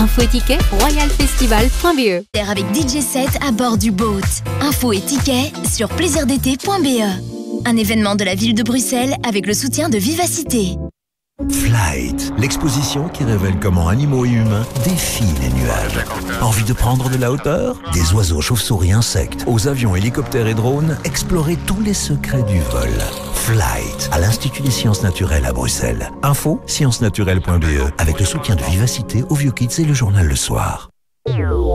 Info et tickets, royalfestival.be. Avec DJ set à bord du boat. Info et tickets sur plaisirdété.be. Un événement de la ville de Bruxelles avec le soutien de Vivacité. Flight, l'exposition qui révèle comment animaux et humains défient les nuages. Envie de prendre de la hauteur? Des oiseaux, chauves-souris, insectes, aux avions, hélicoptères et drones, explorez tous les secrets du vol. Flight, à l'Institut des sciences naturelles à Bruxelles. Info, sciencesnaturelles.be, avec le soutien de Vivacité, Au Vieux Kids et le journal Le Soir.